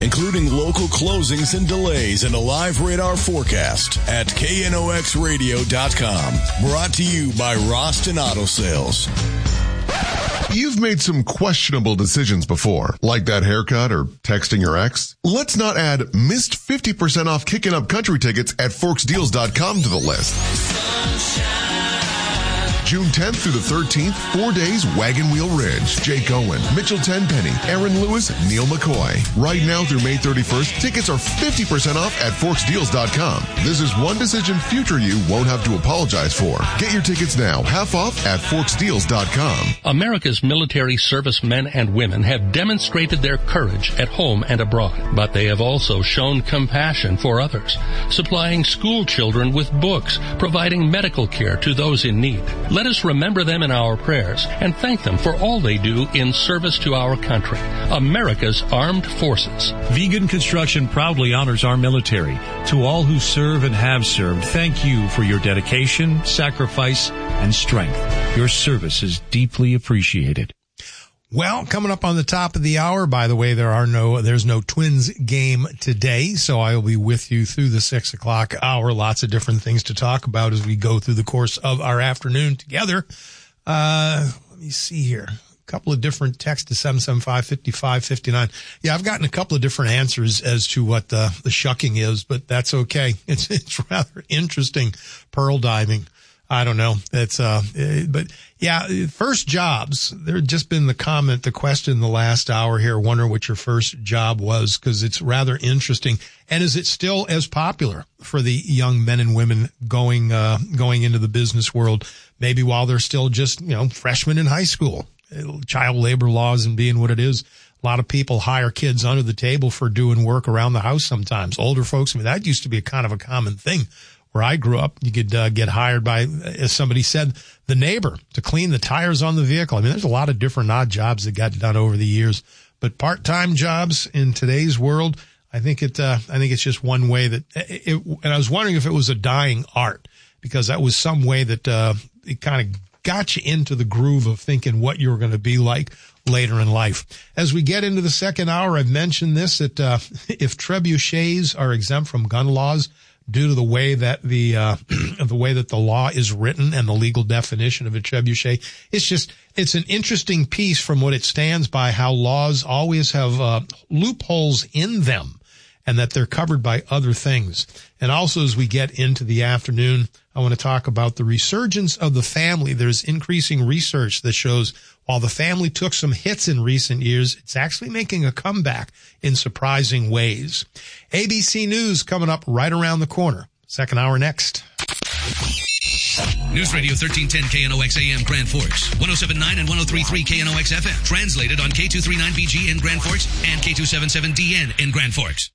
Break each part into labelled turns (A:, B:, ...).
A: including local closings and delays and a live radar forecast at knoxradio.com. Brought to you by Roston Auto Sales.
B: You've made some questionable decisions before, like that haircut or texting your ex. Let's not add missed 50% off Kickin' Up Country tickets at ForksDeals.com to the list. June 10th through the 13th, 4 days, Wagon Wheel Ridge, Jake Owen, Mitchell Tenpenny, Aaron Lewis, Neil McCoy. Right now through May 31st, tickets are 50% off at ForksDeals.com. This is one decision future you won't have to apologize for. Get your tickets now, half off at ForksDeals.com.
C: America's military servicemen and women have demonstrated their courage at home and abroad, but they have also shown compassion for others, supplying school children with books, providing medical care to those in need. Let us remember them in our prayers and thank them for all they do in service to our country, America's armed forces.
D: Vegan Construction proudly honors our military. To all who serve and have served, thank you for your dedication, sacrifice, and strength. Your service is deeply appreciated.
E: Well, coming up on the top of the hour, by the way, there's no Twins game today, so I will be with you through the 6 o'clock hour. Lots of different things to talk about as we go through the course of our afternoon together. Let me see here. A couple of different texts to 775-5559. Yeah, I've gotten a couple of different answers as to what the shucking is, but that's okay. It's rather interesting. Pearl diving. I don't know. But yeah, first jobs. There had just been the question the last hour here. Wonder what your first job was, because it's rather interesting. And is it still as popular for the young men and women going into the business world? Maybe while they're still just, freshmen in high school. Child labor laws and being what it is. A lot of people hire kids under the table for doing work around the house sometimes. Older folks, that used to be a kind of a common thing. Where I grew up, you could get hired by, as somebody said, the neighbor to clean the tires on the vehicle. there's a lot of different odd jobs that got done over the years, but part-time jobs in today's world, I think it's just one way that and I was wondering if it was a dying art, because that was some way that it kind of got you into the groove of thinking what you were going to be like later in life. As we get into the second hour, I've mentioned this, that if trebuchets are exempt from gun laws, due to the way that the law is written and the legal definition of a trebuchet, it's an interesting piece from what it stands by, how laws always have loopholes in them and that they're covered by other things. And also, as we get into the afternoon, I want to talk about the resurgence of the family. There's increasing research that shows while the family took some hits in recent years, it's actually making a comeback in surprising ways. ABC News coming up right around the corner. Second hour next.
F: News Radio 1310 KNOX AM Grand Forks, 107.9 and 103.3 KNOX FM. Translated on K239BG in Grand Forks and K277DN in Grand Forks.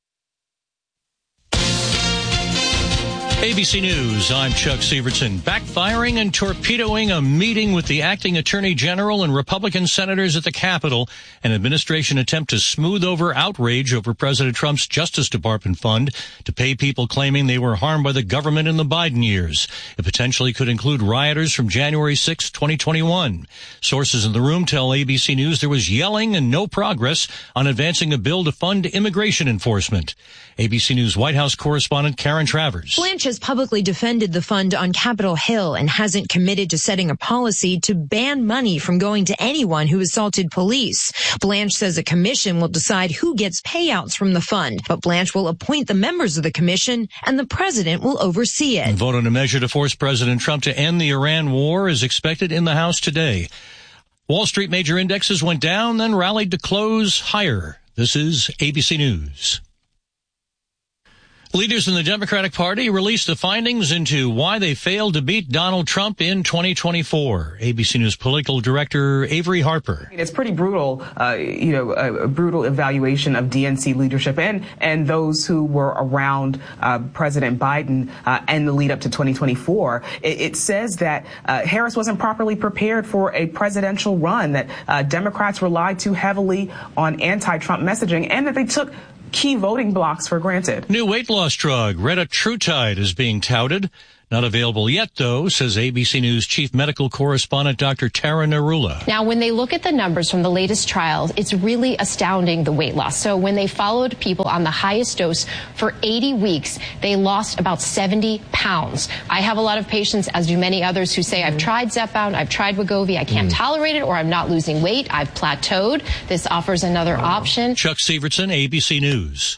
G: ABC News, I'm Chuck Sievertson. Backfiring and torpedoing a meeting with the acting attorney general and Republican senators at the Capitol, an administration attempt to smooth over outrage over President Trump's Justice Department fund to pay people claiming they were harmed by the government in the Biden years. It potentially could include rioters from January 6, 2021. Sources in the room tell ABC News there was yelling and no progress on advancing a bill to fund immigration enforcement. ABC News White House correspondent Karen Travers.
H: Blanche has publicly defended the fund on Capitol Hill and hasn't committed to setting a policy to ban money from going to anyone who assaulted police. Blanche says a commission will decide who gets payouts from the fund, but Blanche will appoint the members of the commission and the president will oversee it.
G: A vote on a measure to force President Trump to end the Iran war is expected in the House today. Wall Street major indexes went down, then rallied to close higher. This is ABC News. Leaders in the Democratic Party released the findings into why they failed to beat Donald Trump in 2024. ABC News political director Avery Harper.
I: It's pretty brutal, a brutal evaluation of DNC leadership and those who were around President Biden and the lead up to 2024. It says that Harris wasn't properly prepared for a presidential run, that Democrats relied too heavily on anti-Trump messaging, and that they took key voting blocks for granted.
G: New weight loss drug, Retatrutide, is being touted. Not available yet, though, says ABC News chief medical correspondent Dr. Tara Narula.
J: Now, when they look at the numbers from the latest trials, it's really astounding, the weight loss. So when they followed people on the highest dose for 80 weeks, they lost about 70 pounds. I have a lot of patients, as do many others, who say, I've tried Zepbound, I've tried Wegovy, I can't tolerate it, or I'm not losing weight, I've plateaued. This offers another option.
G: Chuck Severson, ABC News.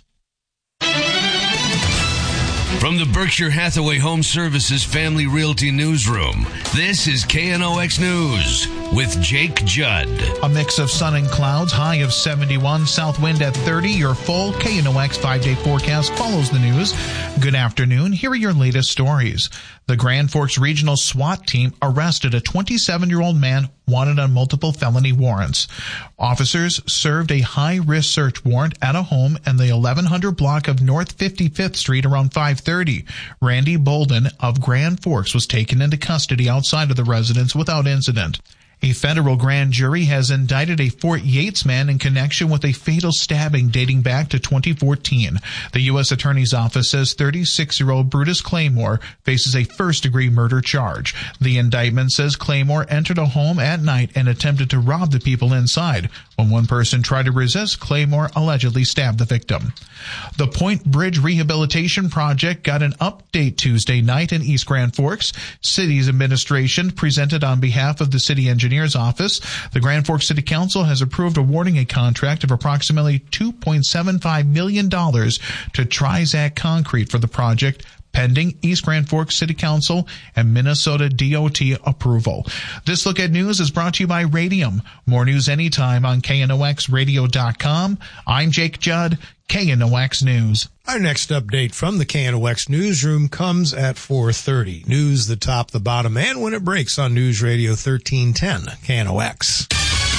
F: From the Berkshire Hathaway Home Services Family Realty Newsroom, this is KNOX News with Jake Judd.
K: A mix of sun and clouds, high of 71, south wind at 30. Your full KNOX 5-day forecast follows the news. Good afternoon. Here are your latest stories. The Grand Forks Regional SWAT team arrested a 27-year-old man wanted on multiple felony warrants. Officers served a high-risk search warrant at a home in the 1100 block of North 55th Street around 5:30. Randy Bolden of Grand Forks was taken into custody outside of the residence without incident. A federal grand jury has indicted a Fort Yates man in connection with a fatal stabbing dating back to 2014. The U.S. Attorney's Office says 36-year-old Brutus Claymore faces a first-degree murder charge. The indictment says Claymore entered a home at night and attempted to rob the people inside. When one person tried to resist, Claymore allegedly stabbed the victim. The Point Bridge Rehabilitation Project got an update Tuesday night in East Grand Forks. City's administration presented on behalf of the city engineer's office. The Grand Forks City Council has approved awarding a contract of approximately $2.75 million to Trizac Concrete for the project, pending East Grand Forks City Council and Minnesota DOT approval. This Look at News is brought to you by Radium. More news anytime on KNOXradio.com. I'm Jake Judd, KNOX News.
E: Our next update from the KNOX newsroom comes at 4:30. News, the top, the bottom, and when it breaks on News Radio 1310, KNOX.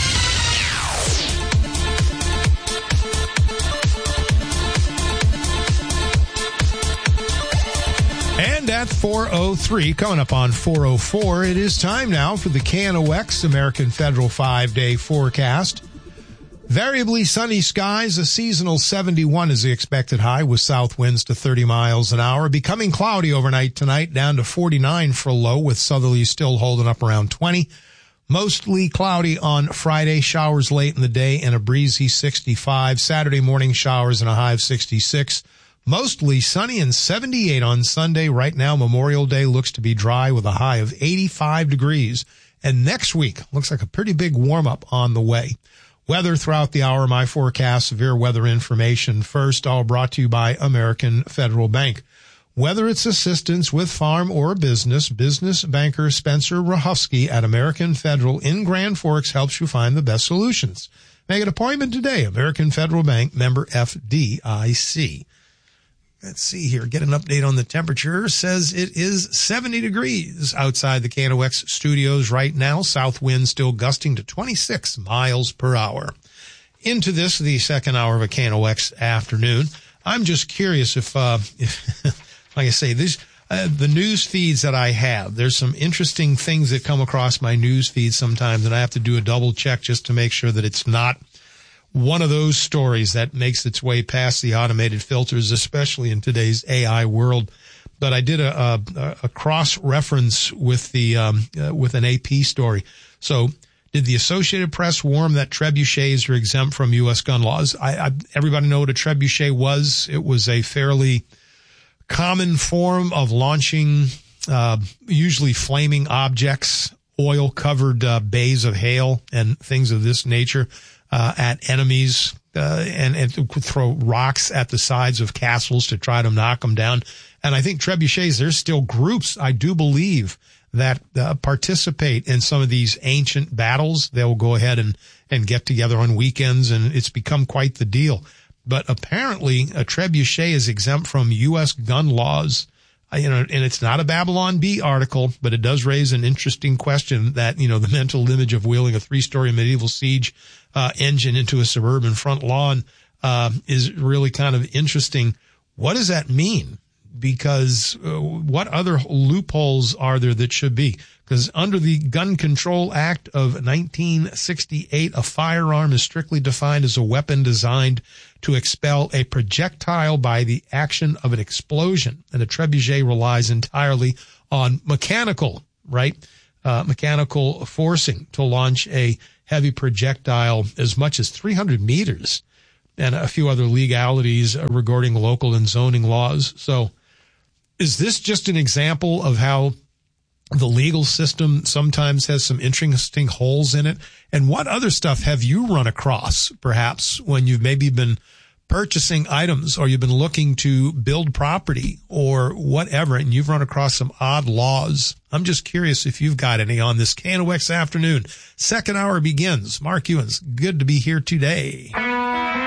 E: And at 4:03, coming up on 4:04, it is time now for the KNOX American Federal 5-day forecast. Variably sunny skies, a seasonal 71 is the expected high with south winds to 30 miles an hour. Becoming cloudy overnight tonight, down to 49 for a low with southerlies still holding up around 20. Mostly cloudy on Friday, showers late in the day and a breezy 65. Saturday morning showers and a high of 66. Mostly sunny and 78 on Sunday. Right now, Memorial Day looks to be dry with a high of 85 degrees. And next week looks like a pretty big warm-up on the way. Weather throughout the hour, my forecast, severe weather information first, all brought to you by American Federal Bank. Whether it's assistance with farm or business, business banker Spencer Rahofsky at American Federal in Grand Forks helps you find the best solutions. Make an appointment today. American Federal Bank, member FDIC. Let's see here. Get an update on the temperature. Says it is 70 degrees outside the KNOX studios right now. South wind still gusting to 26 miles per hour. Into this, the second hour of a KNOX afternoon. I'm just curious if like I say, the news feeds that I have, there's some interesting things that come across my news feed sometimes, and I have to do a double check just to make sure that it's not one of those stories that makes its way past the automated filters, especially in today's AI world. But I did a cross-reference with with an AP story. So did the Associated Press warn that trebuchets are exempt from U.S. gun laws? Everybody know what a trebuchet was. It was a fairly common form of launching usually flaming objects, oil-covered bays of hail, and things of this nature. At enemies, and throw rocks at the sides of castles to try to knock them down. And I think trebuchets, there's still groups, I do believe, that participate in some of these ancient battles. They'll go ahead and get together on weekends, and it's become quite the deal. But apparently a trebuchet is exempt from U.S. gun laws. And it's not a Babylon Bee article, but it does raise an interesting question that, the mental image of wheeling a 3-story medieval siege engine into a suburban front lawn is really kind of interesting. What does that mean? because what other loopholes are there that should be? Because under the Gun Control Act of 1968, a firearm is strictly defined as a weapon designed to expel a projectile by the action of an explosion. And a trebuchet relies entirely on mechanical forcing to launch a heavy projectile as much as 300 meters, and a few other legalities regarding local and zoning laws. So is this just an example of how the legal system sometimes has some interesting holes in it? And what other stuff have you run across, perhaps, when you've maybe been purchasing items or you've been looking to build property or whatever, and you've run across some odd laws? I'm just curious if you've got any on this KNOX afternoon. Second hour begins. Mark Ewens, good to be here today.